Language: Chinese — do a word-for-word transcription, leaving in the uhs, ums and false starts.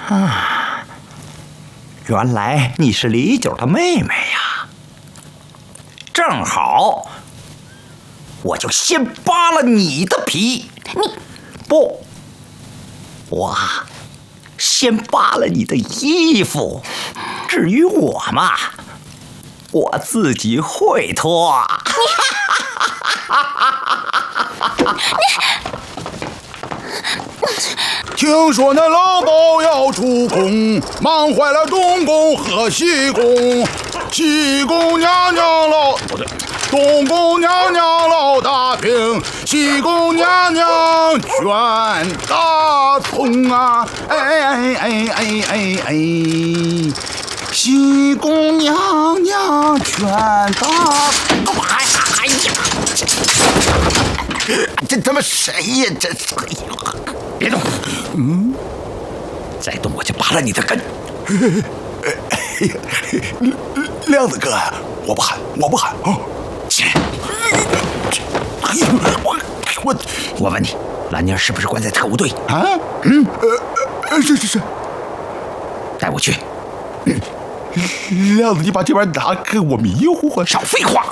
啊，原来你是李九的妹妹呀！正好，我就先扒了你的皮。 你不，我先扒了你的衣服。至于我嘛，我自己会脱。 听说那老鸨要出宫，忙坏了东宫和西宫。西宫娘娘老不对，东宫娘娘老大病，西宫娘娘卷大葱啊！哎哎哎哎哎哎，西宫娘娘卷大葱！哎哎呀，这他妈谁呀？这别动！嗯，再动我就拔了你的根。 亮子哥，我不喊，我不喊啊！ 起来！ 哎呦，我我我问你，兰妮儿是不是关在特务队？ 啊？嗯，呃呃，是是是， 带我去。 亮子，你把这玩意拿开，我迷糊啊！ 少废话！